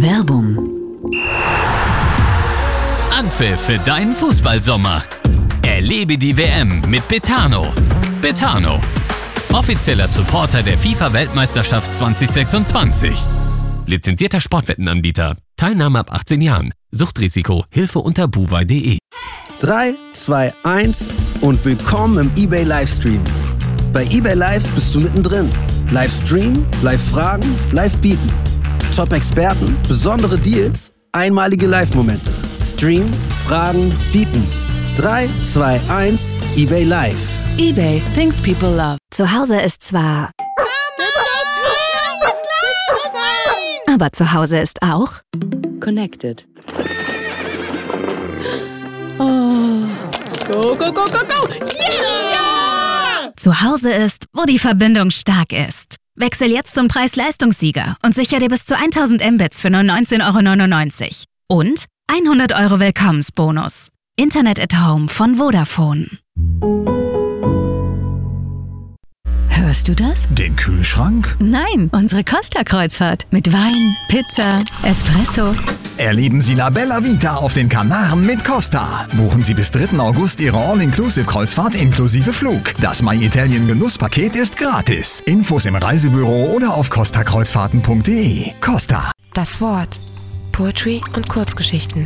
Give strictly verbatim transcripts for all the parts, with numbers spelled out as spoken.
Werbung. Anpfiff für deinen Fußballsommer. Erlebe die W M mit Betano. Betano, offizieller Supporter der FIFA-Weltmeisterschaft zwanzig sechsundzwanzig. Lizenzierter Sportwettenanbieter. Teilnahme ab achtzehn Jahren. Suchtrisiko. Hilfe unter buwei punkt de. drei, zwei, eins und willkommen im eBay Livestream. Bei eBay Live bist du mittendrin. Livestream, Live-Fragen, Live-Bieten. Top-Experten, besondere Deals, einmalige Live-Momente. Stream, Fragen, Bieten. drei, zwei, eins, eBay Live. eBay, things people love. Zu Hause ist zwar... Aber zu Hause ist auch... Connected. Oh. Go, go, go, go, go! Yeah! Zu Hause ist, wo die Verbindung stark ist. Wechsel jetzt zum Preis-Leistungssieger und sicher dir bis zu tausend Mbits für nur neunzehn Euro neunundneunzig. Und hundert Euro Willkommensbonus. Internet at Home von Vodafone. Hörst du das? Den Kühlschrank? Nein, unsere Costa-Kreuzfahrt. Mit Wein, Pizza, Espresso. Erleben Sie La Bella Vita auf den Kanaren mit Costa. Buchen Sie bis dritten August Ihre All-Inclusive-Kreuzfahrt inklusive Flug. Das My Italian Genusspaket ist gratis. Infos im Reisebüro oder auf costa kreuzfahrten punkt de. Costa. Das Wort. Poetry und Kurzgeschichten.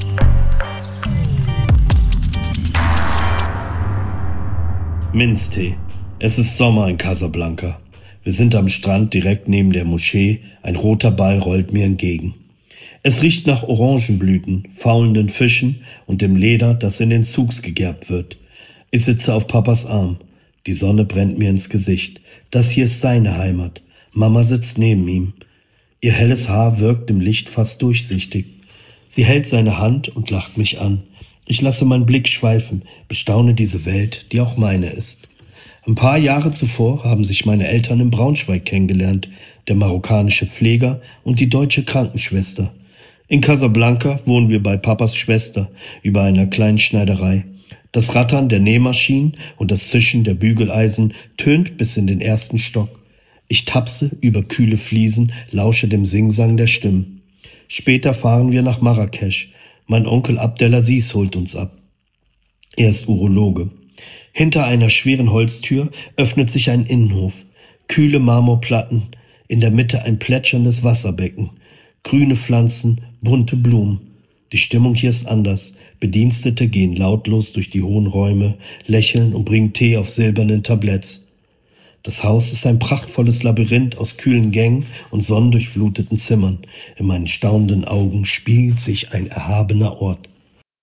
Minztee. Es ist Sommer in Casablanca. Wir sind am Strand direkt neben der Moschee. Ein roter Ball rollt mir entgegen. Es riecht nach Orangenblüten, faulenden Fischen und dem Leder, das in den Zugs gegerbt wird. Ich sitze auf Papas Arm. Die Sonne brennt mir ins Gesicht. Das hier ist seine Heimat. Mama sitzt neben ihm. Ihr helles Haar wirkt im Licht fast durchsichtig. Sie hält seine Hand und lacht mich an. Ich lasse meinen Blick schweifen, bestaune diese Welt, die auch meine ist. Ein paar Jahre zuvor haben sich meine Eltern in Braunschweig kennengelernt, der marokkanische Pfleger und die deutsche Krankenschwester. In Casablanca wohnen wir bei Papas Schwester über einer kleinen Schneiderei. Das Rattern der Nähmaschinen und das Zischen der Bügeleisen tönt bis in den ersten Stock. Ich tapse über kühle Fliesen, lausche dem Singsang der Stimmen. Später fahren wir nach Marrakesch. Mein Onkel Abdelaziz holt uns ab. Er ist Urologe. Hinter einer schweren Holztür öffnet sich ein Innenhof. Kühle Marmorplatten, in der Mitte ein plätscherndes Wasserbecken. Grüne Pflanzen, bunte Blumen. Die Stimmung hier ist anders. Bedienstete gehen lautlos durch die hohen Räume, lächeln und bringen Tee auf silbernen Tabletts. Das Haus ist ein prachtvolles Labyrinth aus kühlen Gängen und sonnendurchfluteten Zimmern. In meinen staunenden Augen spiegelt sich ein erhabener Ort.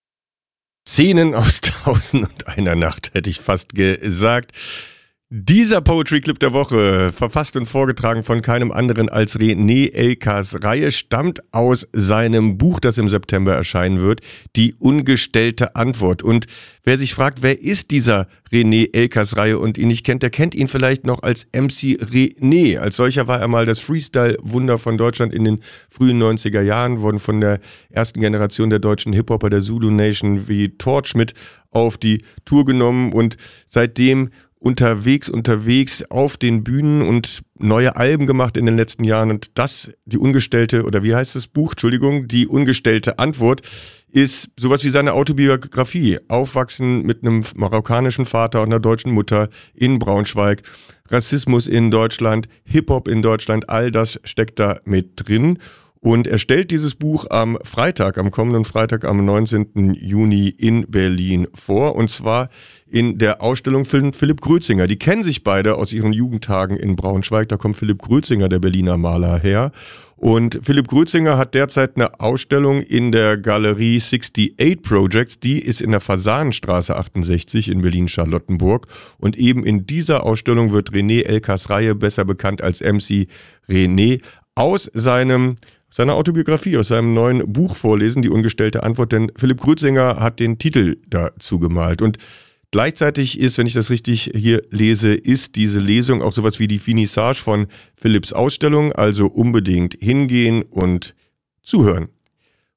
Szenen aus Tausend und einer Nacht, hätte ich fast gesagt. Dieser Poetry Clip der Woche, verfasst und vorgetragen von keinem anderen als René Elkas Reihe, stammt aus seinem Buch, das im September erscheinen wird, Die ungestellte Antwort. Und wer sich fragt, wer ist dieser René Elkas Reihe und ihn nicht kennt, der kennt ihn vielleicht noch als M C René. Als solcher war er mal das Freestyle-Wunder von Deutschland in den frühen neunziger Jahren, wurden von der ersten Generation der deutschen Hip-Hopper der Zulu Nation wie Torch mit auf die Tour genommen und seitdem unterwegs, unterwegs auf den Bühnen und neue Alben gemacht in den letzten Jahren. Und das, die ungestellte, oder wie heißt das Buch? Entschuldigung, die ungestellte Antwort ist sowas wie seine Autobiografie. Aufwachsen mit einem marokkanischen Vater und einer deutschen Mutter in Braunschweig. Rassismus in Deutschland, Hip-Hop in Deutschland, all das steckt da mit drin. Und er stellt dieses Buch am Freitag, am kommenden Freitag, am neunzehnten Juni in Berlin vor. Und zwar in der Ausstellung von Philipp Grötzinger. Die kennen sich beide aus ihren Jugendtagen in Braunschweig. Da kommt Philipp Grötzinger, der Berliner Maler, her. Und Philipp Grötzinger hat derzeit eine Ausstellung in der Galerie achtundachtzig Projects. Die ist in der Fasanenstraße achtundsechzig in Berlin-Charlottenburg. Und eben in dieser Ausstellung wird René Elkas Reihe, besser bekannt als M C René, aus seinem seiner Autobiografie, aus seinem neuen Buch vorlesen, Die ungestellte Antwort, denn Philipp Grötzinger hat den Titel dazu gemalt. Und gleichzeitig ist, wenn ich das richtig hier lese, ist diese Lesung auch sowas wie die Finissage von Philipps Ausstellung, also unbedingt hingehen und zuhören.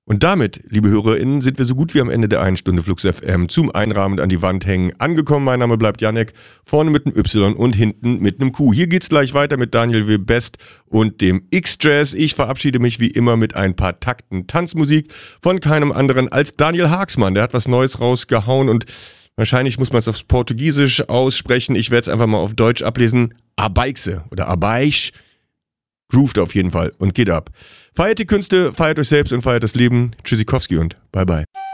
Und damit, liebe HörerInnen, sind wir so gut wie am Ende der einen Stunde Flux F M zum Einrahmen an die Wand hängen angekommen. Mein Name bleibt Janek, vorne mit einem Y und hinten mit einem Q. Hier geht's gleich weiter mit Daniel W. Best und dem X-Jazz. Ich verabschiede mich wie immer mit ein paar Takten Tanzmusik von keinem anderen als Daniel Haaksmann. Der hat was Neues rausgehauen und wahrscheinlich muss man es aufs Portugiesisch aussprechen. Ich werde es einfach mal auf Deutsch ablesen. Abaixe oder Abaix. Grooved auf jeden Fall und geht ab. Feiert die Künste, feiert euch selbst und feiert das Leben. Tschüssikowski und bye bye.